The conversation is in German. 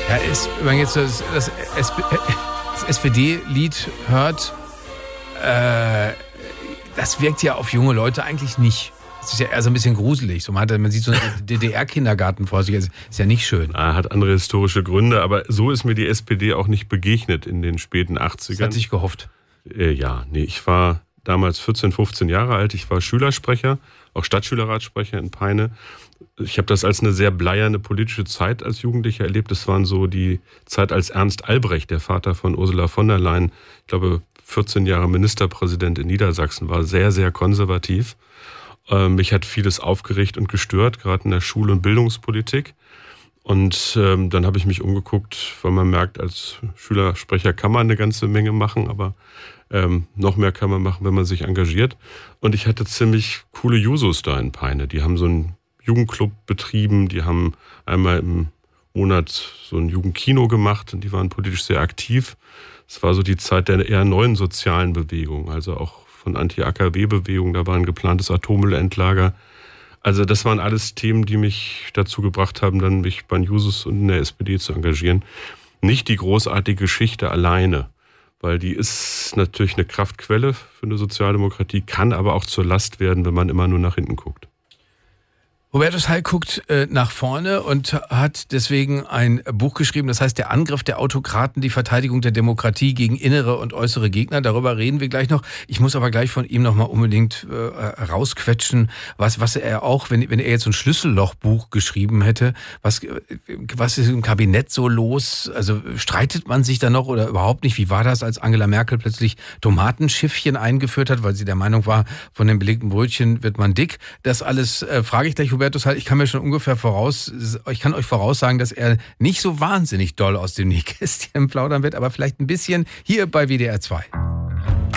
Wenn man jetzt das SPD-Lied hört, das wirkt ja auf junge Leute eigentlich nicht. Das ist ja eher so ein bisschen gruselig. Man sieht so einen DDR-Kindergarten vor sich. Das ist ja nicht schön. Hat andere historische Gründe, aber so ist mir die SPD auch nicht begegnet in den späten 80ern. Das hatte ich gehofft. Ich war damals 14, 15 Jahre alt. Ich war Schülersprecher, auch Stadtschülerratssprecher in Peine. Ich habe das als eine sehr bleierne politische Zeit als Jugendlicher erlebt. Das waren so die Zeit, als Ernst Albrecht, der Vater von Ursula von der Leyen, ich glaube 14 Jahre Ministerpräsident in Niedersachsen, war sehr, sehr konservativ. Mich hat vieles aufgeregt und gestört, gerade in der Schul- und Bildungspolitik. Und dann habe ich mich umgeguckt, weil man merkt, als Schülersprecher kann man eine ganze Menge machen, aber noch mehr kann man machen, wenn man sich engagiert. Und ich hatte ziemlich coole Jusos da in Peine. Die haben so einen Jugendclub betrieben, die haben einmal im Monat so ein Jugendkino gemacht und die waren politisch sehr aktiv. Es war so die Zeit der eher neuen sozialen Bewegung, also auch von Anti-AKW-Bewegung, da war ein geplantes Atommüllendlager. Also das waren alles Themen, die mich dazu gebracht haben, dann mich bei den Jusos und in der SPD zu engagieren. Nicht die großartige Geschichte alleine, weil die ist natürlich eine Kraftquelle für eine Sozialdemokratie, kann aber auch zur Last werden, wenn man immer nur nach hinten guckt. Hubertus Heil guckt nach vorne und hat deswegen ein Buch geschrieben, das heißt Der Angriff der Autokraten, die Verteidigung der Demokratie gegen innere und äußere Gegner. Darüber reden wir gleich noch. Ich muss aber gleich von ihm nochmal unbedingt rausquetschen, was er auch, wenn er jetzt so ein Schlüssellochbuch geschrieben hätte, was ist im Kabinett so los? Also streitet man sich da noch oder überhaupt nicht? Wie war das, als Angela Merkel plötzlich Tomatenschiffchen eingeführt hat, weil sie der Meinung war, von den belegten Brötchen wird man dick? Das alles frage ich gleich Hubertus Heil. Ich kann mir schon ungefähr ich kann euch voraussagen, dass er nicht so wahnsinnig doll aus dem Nähkästchen plaudern wird, aber vielleicht ein bisschen hier bei WDR 2.